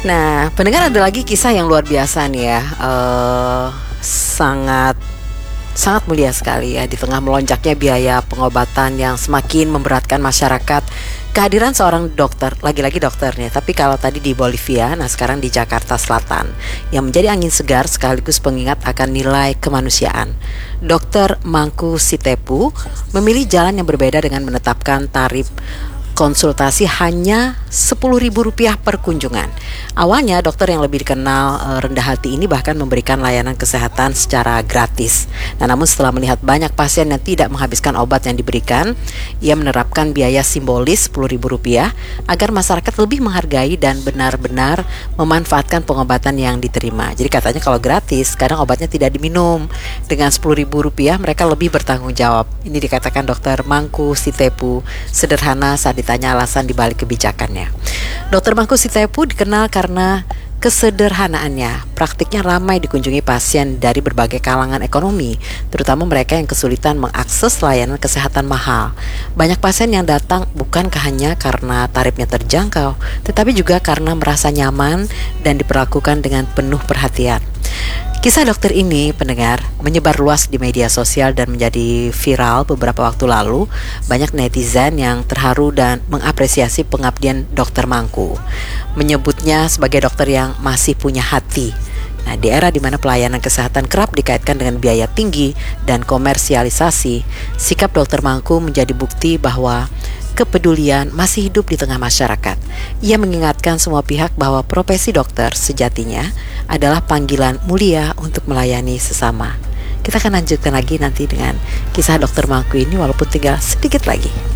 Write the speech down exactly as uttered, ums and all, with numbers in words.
Nah, pendengar, ada lagi kisah yang luar biasa nih ya. Eh, sangat sangat mulia sekali ya, di tengah melonjaknya biaya pengobatan yang semakin memberatkan masyarakat. Kehadiran seorang dokter, lagi-lagi dokter nih, tapi kalau tadi di Bolivia, nah sekarang di Jakarta Selatan, yang menjadi angin segar sekaligus pengingat akan nilai kemanusiaan. Dokter Mangku Sitepu memilih jalan yang berbeda dengan menetapkan tarif konsultasi hanya sepuluh ribu rupiah per kunjungan. Awalnya dokter yang lebih dikenal e, rendah hati ini bahkan memberikan layanan kesehatan secara gratis. Nah, namun setelah melihat banyak pasien yang tidak menghabiskan obat yang diberikan, ia menerapkan biaya simbolis sepuluh ribu rupiah agar masyarakat lebih menghargai dan benar-benar memanfaatkan pengobatan yang diterima. Jadi katanya kalau gratis, kadang obatnya tidak diminum. Dengan sepuluh ribu rupiah mereka lebih bertanggung jawab. Ini dikatakan dokter Mangku Sitepu, sederhana saat ditanya alasan dibalik kebijakannya. Dokter Mangku Sitepu dikenal karena kesederhanaannya. Praktiknya ramai dikunjungi pasien dari berbagai kalangan ekonomi, terutama mereka yang kesulitan mengakses layanan kesehatan mahal. Banyak pasien yang datang bukan hanya karena tarifnya terjangkau, tetapi juga karena merasa nyaman dan diperlakukan dengan penuh perhatian. Kisah dokter ini, pendengar, menyebar luas di media sosial dan menjadi viral beberapa waktu lalu. Banyak netizen yang terharu dan mengapresiasi pengabdian dokter Mangku, menyebutnya sebagai dokter yang masih punya hati. Nah, di era di mana pelayanan kesehatan kerap dikaitkan dengan biaya tinggi dan komersialisasi, sikap dokter Mangku menjadi bukti bahwa kepedulian masih hidup di tengah masyarakat. Ia mengingatkan semua pihak bahwa profesi dokter sejatinya adalah panggilan mulia untuk melayani sesama. Kita akan lanjutkan lagi nanti dengan kisah dokter Mangku ini, walaupun tinggal sedikit lagi.